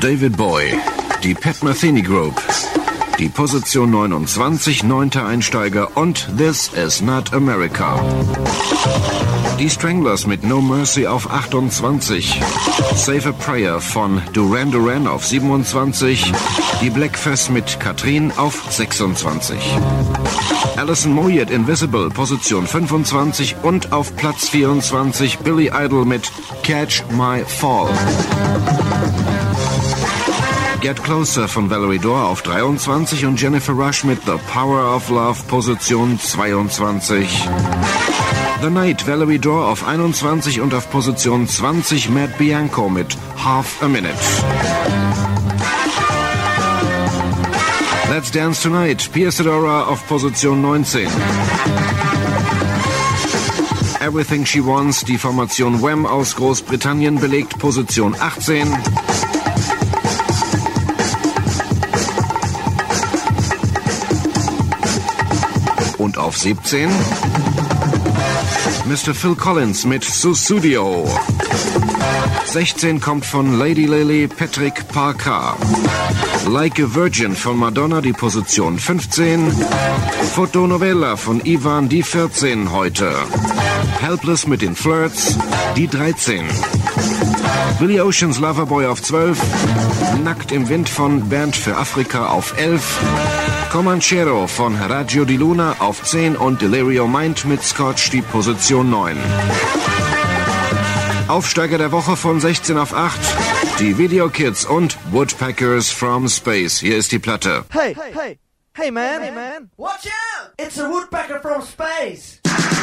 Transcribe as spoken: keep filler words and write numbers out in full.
David Bowie, die Pat Metheny Group. Die Position neunundzwanzig, neunter Einsteiger und This Is Not America. Die Stranglers mit No Mercy auf achtundzwanzig. Save a Prayer von Duran Duran auf siebenundzwanzig. Die Blackfest mit Katrin auf sechsundzwanzig. Alison Moyet Invisible, Position fünfundzwanzig und auf Platz vierundzwanzig Billy Idol mit Catch My Fall. Get Closer von Valerie Dorr auf dreiundzwanzig und Jennifer Rush mit The Power of Love, Position zweiundzwanzig. The Night, Valerie Dorr auf einundzwanzig und auf Position zwanzig Matt Bianco mit Half a Minute. Let's Dance Tonight, Pia Sedora auf Position neunzehn. Everything She Wants, die Formation Wham aus Großbritannien, belegt Position achtzehn. Und auf siebzehn Mister Phil Collins mit Sussudio. sechzehn kommt von Lady Lily Patrick Parker. Like a Virgin von Madonna, die Position fünfzehn. Fotonovella von Ivan, die vierzehn heute. Helpless mit den Flirts, die dreizehn. Billy Oceans Loverboy auf zwölf. Nackt im Wind von Bernd für Afrika auf elf. Comanchero von Radio di Luna auf zehn und Delirio Mind mit Scotch die Position neun. Aufsteiger der Woche von sechzehn auf acht, die Video Kids und Woodpeckers from Space. Hier ist die Platte. Hey, hey, hey man, hey man, watch out! It's a woodpecker from space!